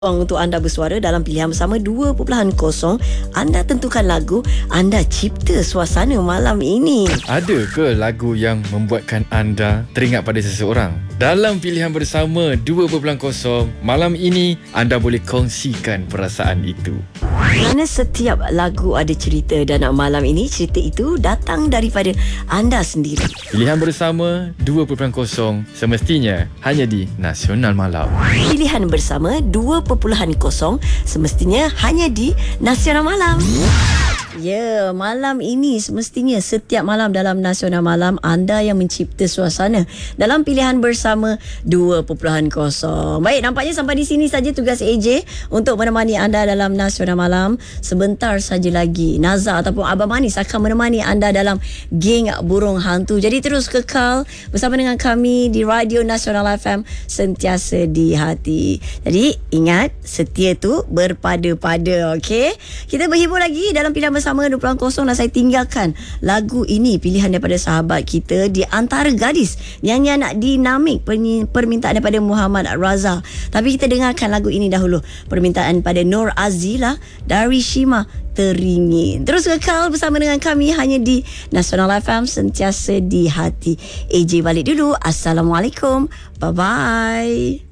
Untuk anda bersuara dalam pilihan bersama 2.0. Anda tentukan lagu, anda cipta suasana malam ini. Ada ke lagu yang membuatkan anda teringat pada seseorang? Dalam pilihan bersama 2.0, malam ini anda boleh kongsikan perasaan itu. Kerana setiap lagu ada cerita dan malam ini cerita itu datang daripada anda sendiri. Pilihan bersama 2.0 semestinya hanya di Nasional Malam. Pilihan bersama 2.0 semestinya hanya di Nasional Malam. Ya, malam ini semestinya setiap malam dalam Nasional Malam anda yang mencipta suasana dalam pilihan bersama 2.0. Baik, nampaknya sampai di sini saja tugas AJ untuk menemani anda dalam Nasional Malam. Sebentar saja lagi Nazar ataupun Abang Manis akan menemani anda dalam Geng Burung Hantu. Jadi terus kekal bersama dengan kami di Radio Nasional FM, sentiasa di hati. Jadi ingat, setia tu berpada-pada, okey? Kita berhibur lagi dalam pilihan bersama 2.0 dan saya tinggalkan lagu ini, pilihan daripada sahabat kita di antara gadis, nyanyian dinamik, permintaan daripada Muhammad Raza. Tapi kita dengarkan lagu ini dahulu, permintaan pada Nur Azila dari Shima, Teringin. Terus kekal bersama dengan kami hanya di Nasional FM, sentiasa di hati. AJ balik dulu. Assalamualaikum, bye bye.